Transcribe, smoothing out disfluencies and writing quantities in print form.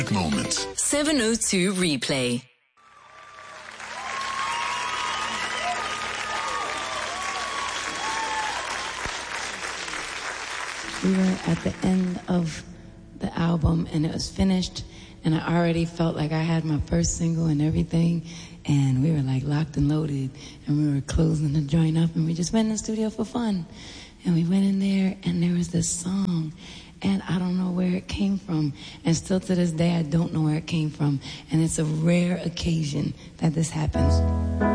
Moments. 702 Replay. We were at the end of the album and it was finished and I already felt like I had my first single and everything, and we were like locked and loaded and we were closing the joint up and we just went in the studio for fun. And we went in there and there was this song and I don't know where it came from, and still to this day I don't know where it came from, and it's a rare occasion that this happens.